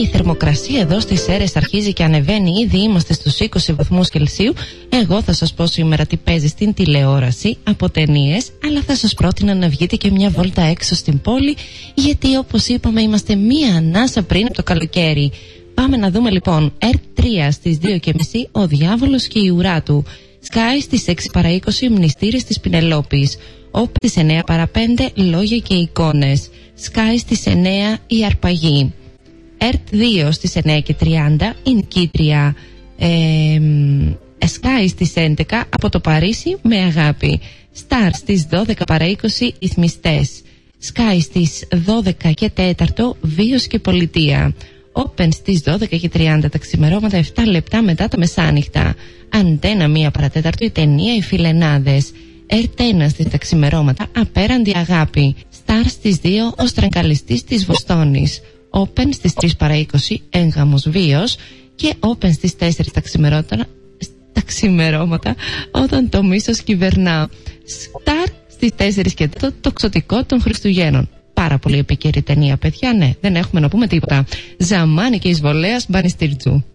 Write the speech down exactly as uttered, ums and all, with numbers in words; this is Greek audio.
η θερμοκρασία εδώ στις Σέρρες αρχίζει και ανεβαίνει. Ήδη είμαστε στους είκοσι βαθμούς Κελσίου. Εγώ θα σας πω σήμερα τι παίζει στην τηλεόραση από ταινίες, αλλά θα σας πρότεινα να βγείτε και μια βόλτα έξω στην πόλη, γιατί όπως είπαμε είμαστε μία ανάσα πριν από το καλοκαίρι. Πάμε να δούμε λοιπόν. Ερτ τρία στις δύο και μισή, Ο Διάβολος και η ουρά του. Sky στις έξι παρά είκοσι, Μνηστήρες της Πινελόπης. Όπ στις εννέα παρά πέντε, Λόγια και εικόνες. Sky στις εννέα, Η Αρπαγή. Ερτ δύο στις εννέα και τριάντα, Η Νικήτρια. ε, Sky στις έντεκα, Από το Παρίσι με αγάπη. Star στις δώδεκα παρά είκοσι, Οι Θμιστές. Sky στις δώδεκα και τέταρτο, Βίος και Πολιτεία. Open στις δώδεκα και τριάντα τα ξημερώματα, επτά λεπτά μετά τα μεσάνυχτα. Αντένα μία παρατέταρτο, Η Ταινία Οι Φιλενάδες. Ερτ ένα στις τα ξημερώματα, Απέραντη αγάπη. Star στις δύο, Ο Στραγγαλιστής της Βοστόνης. Open στις τρεις παρά είκοσι, Έγγαμος Βίος. Και Open στις τέσσερις τα ξημερώματα, τα ξημερώματα Όταν το μίσος κυβερνά. Star στις τέσσερις και το τοξωτικό των Χριστουγέννων. Πάρα πολύ επίκαιρη ταινία, παιδιά, ναι, δεν έχουμε να πούμε τίποτα. Ζαμάνι και Εισβολέας Μπανιστήρτζου.